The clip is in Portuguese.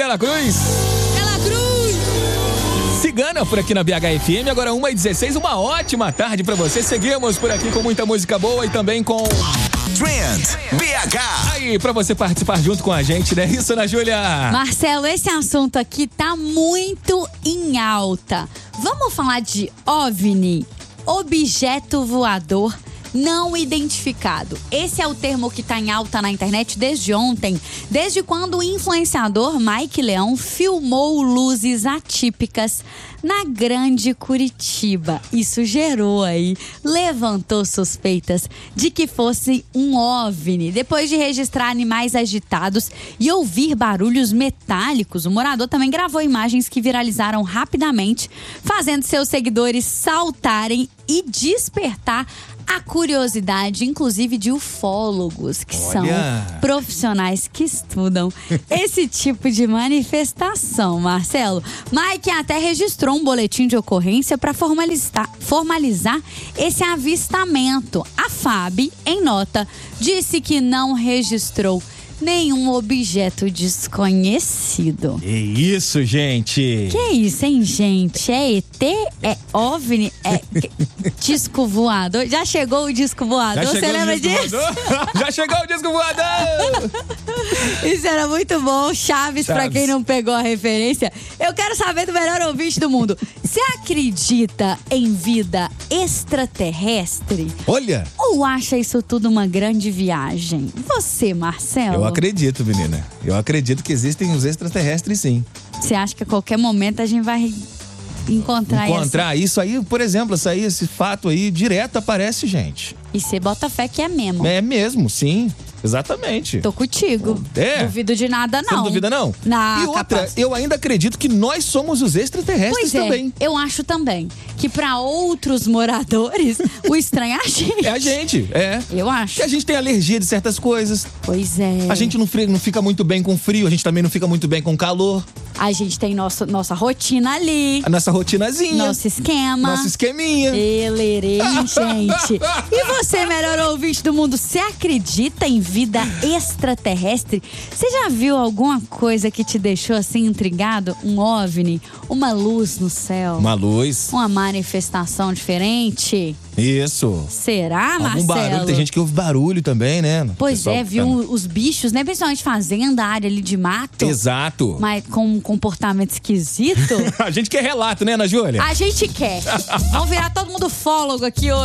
Dela Cruz. Cigana por aqui na BH-FM, agora 1h16, uma ótima tarde pra você. Seguimos por aqui com muita música boa e também com Trend BH. Aí, pra você participar junto com a gente, né? Isso, Ana Júlia? Marcelo, esse assunto aqui tá muito em alta. Vamos falar de OVNI, objeto voador não identificado. Esse é o termo que tá em alta na internet desde ontem, desde quando o influenciador Mike Leão filmou luzes atípicas na Grande Curitiba. Isso levantou suspeitas de que fosse um OVNI. Depois de registrar animais agitados e ouvir barulhos metálicos, o morador também gravou imagens que viralizaram rapidamente, fazendo seus seguidores saltarem e despertar a curiosidade, inclusive de ufólogos, que são profissionais que estudam esse tipo de manifestação, Marcelo. Mike até registrou um boletim de ocorrência para formalizar esse avistamento. A FAB, em nota, disse que não registrou nenhum objeto desconhecido. Que isso, gente? Que isso, hein, gente? É ET? É OVNI? É disco voador? Já chegou o disco voador? Você lembra disso? Já chegou o disco voador! Isso era muito bom. Chaves, pra quem não pegou a referência. Eu quero saber do melhor ouvinte do mundo. Você acredita em vida extraterrestre? Olha! Ou acha isso tudo uma grande viagem? Você, Marcelo? Eu acredito, menina. Eu acredito que existem os extraterrestres, sim. Você acha que a qualquer momento a gente vai encontrar isso aí, por exemplo, esse fato aí, direto aparece, gente. E você bota fé que é mesmo. É mesmo, sim. Exatamente. Tô contigo. Duvido de nada, não. Você não duvida, não? Não. E outra, eu ainda acredito que nós somos os extraterrestres também. Eu acho também que pra outros moradores, o estranho é a gente. É a gente, Eu acho. Que a gente tem alergia de certas coisas. Pois é. A gente não fica muito bem com frio, a gente também não fica muito bem com calor. A gente tem nossa rotina ali. A nossa rotinazinha. Nosso esquema. Nosso esqueminha. Elerei, gente. E você, melhor ouvinte do mundo, você acredita em vida extraterrestre? Você já viu alguma coisa que te deixou assim intrigado? Um OVNI? Uma luz no céu? Uma luz. Uma manifestação diferente? Isso. Será, Marcelo? Algum barulho, tem gente que ouve barulho também, né? Pois viu os bichos, né? Principalmente fazenda, área ali de mato. Exato. Mas com um comportamento esquisito. A gente quer relato, né, Ana Júlia? A gente quer. Vamos virar todo mundo ufólogo aqui hoje.